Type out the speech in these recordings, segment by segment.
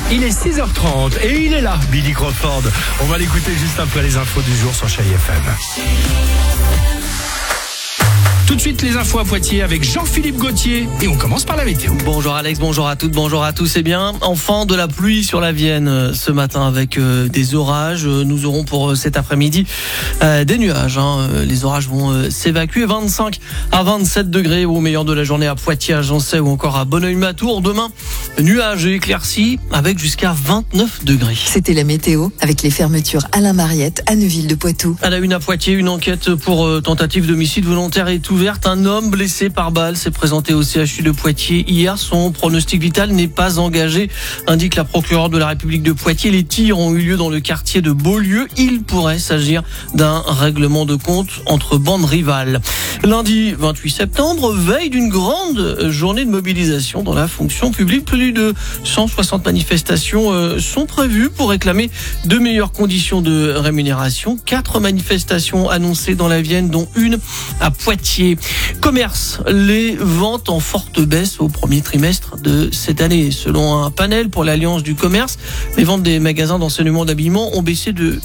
Il est 6h30 et il est là, Billy Crawford. On va l'écouter juste après les infos du jour sur Chérie FM. Tout de suite, les infos à Poitiers avec Jean-Philippe Gauthier. Et on commence par la météo. Bonjour Alex, bonjour à toutes, bonjour à tous. Eh bien, enfin de la pluie sur la Vienne ce matin avec des orages. Nous aurons pour cet après-midi des nuages. Les orages vont s'évacuer. 25 à 27 degrés au meilleur de la journée à Poitiers, à Jancet ou encore à Bonneuil-Matour. Demain, nuages et éclaircies avec jusqu'à 29 degrés. C'était la météo avec les fermetures Alain Mariette à Neuville-de-Poitou. À la une à Poitiers, une enquête pour tentative d'homicide volontaire est ouverte. Un homme blessé par balle s'est présenté au CHU de Poitiers hier. Son pronostic vital n'est pas engagé, indique la procureure de la République de Poitiers. Les tirs ont eu lieu dans le quartier de Beaulieu. Il pourrait s'agir d'un règlement de compte entre bandes rivales. Lundi 28 septembre, veille d'une grande journée de mobilisation dans la fonction publique. Plus de 160 manifestations sont prévues pour réclamer de meilleures conditions de rémunération. 4 manifestations annoncées dans la Vienne, dont une à Poitiers. Commerce, les ventes en forte baisse au premier trimestre de cette année. Selon un panel pour l'Alliance du commerce, les ventes des magasins d'enseignement d'habillement ont baissé de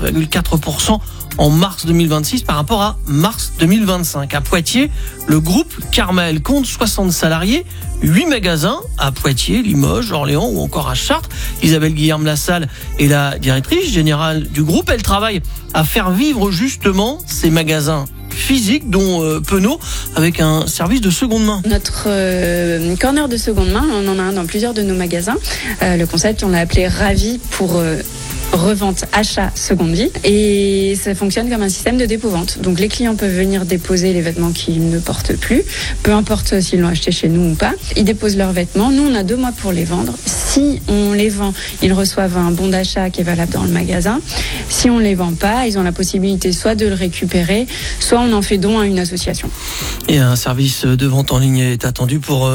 4,4% en mars 2026 par rapport à mars 2025. À Poitiers, le groupe Carmel compte 60 salariés, 8 magasins à Poitiers, Limoges, Orléans ou encore à Chartres. Isabelle Guillerme-Lassalle est la directrice générale du groupe. Elle travaille à faire vivre justement ces magasins physiques, dont Penaud, avec un service de seconde main. Notre corner de seconde main, on en a un dans plusieurs de nos magasins. Le concept, on l'a appelé Ravi pour revente, achat, seconde vie. Et ça fonctionne comme un système de dépôt-vente. Donc les clients peuvent venir déposer les vêtements qu'ils ne portent plus, peu importe s'ils l'ont acheté chez nous ou pas. Ils déposent leurs vêtements. Nous, on a 2 mois pour les vendre. Si on les vend, ils reçoivent un bon d'achat qui est valable dans le magasin. Si on les vend pas, ils ont la possibilité soit de le récupérer, soit on en fait don à une association. Et un service de vente en ligne est attendu pour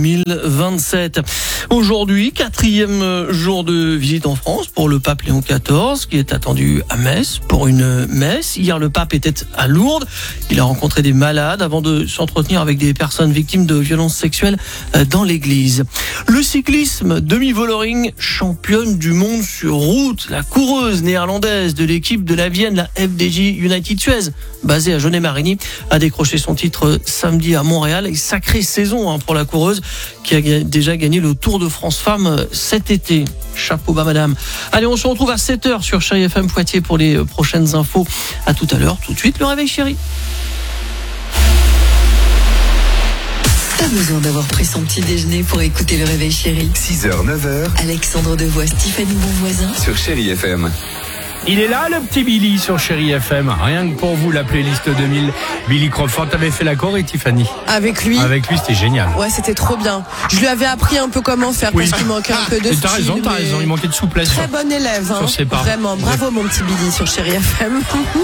2027. Aujourd'hui, 4e jour de visite en France pour le pape Léon XIV, qui est attendu à Metz pour une messe. Hier, le pape était à Lourdes. Il a rencontré des malades avant de s'entretenir avec des personnes victimes de violences sexuelles dans l'église. Le cyclisme, demi-Vollering, championne du monde sur route. La coureuse néerlandaise de l'équipe de la Vienne, la FDJ United Suez, basée à Jaunet-Marigny, a décroché son titre samedi à Montréal. Et sacrée saison pour la coureuse qui a déjà gagné le Tour de France Femmes cet été. Chapeau bas madame. Allez, on se retrouve à 7h sur Chérie FM Poitiers pour les prochaines infos. À tout à l'heure, tout de suite le réveil chéri. Pas besoin d'avoir pris son petit déjeuner pour écouter le réveil chéri. 6h, 9h. Alexandre Devois, Stéphanie Bonvoisin. Sur Chérie FM. Il est là, le petit Billy sur Chérie FM. Rien que pour vous, la playlist 2000. Billy Crawford, t'avais fait la choré, Tiffany? Avec lui, C'était génial. ouais, c'était trop bien. Je lui avais appris un peu comment faire parce qu'il manquait un peu de style. T'as raison, mais il manquait de souplesse. Très bon élève, sur ses pas. Vraiment, bravo mon petit Billy sur Chérie FM.